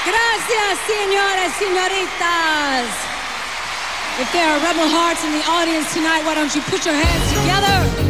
Gracias, señores, señoritas. If there are rebel hearts in the audience tonight, why don't you put your hands together?